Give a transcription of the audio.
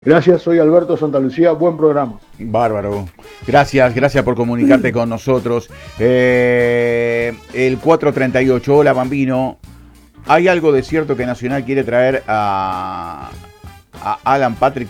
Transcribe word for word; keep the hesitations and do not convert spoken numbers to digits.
Gracias, soy Alberto Santa Lucía, buen programa. Bárbaro. Gracias, gracias por comunicarte con nosotros. Eh, el cuatro treinta y ocho, hola Bambino. ¿Hay algo de cierto que Nacional quiere traer a, a Alan Patrick